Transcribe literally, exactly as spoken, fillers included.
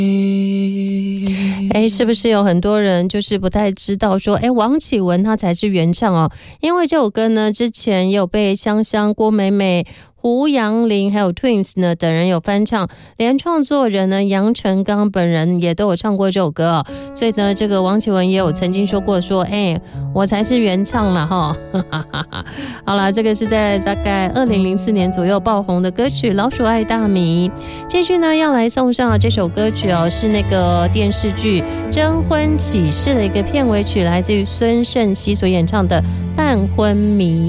哎，是不是有很多人就是不太知道说，哎，王启文他才是原唱哦？因为这首歌呢，之前也有被香香、郭美美、胡杨林还有 Twins 呢等人有翻唱，连创作人呢杨成刚本人也都有唱过这首歌哦。所以呢，这个王启文也有曾经说过说，哎，我才是原唱了哈。好啦，这个是在大概二零零四年左右爆红的歌曲《老鼠爱大米》。继续呢，要来送上这首歌曲哦，是那个电视剧《征婚启事》的一个片尾曲，来自于孙盛熙所演唱的《半昏迷》。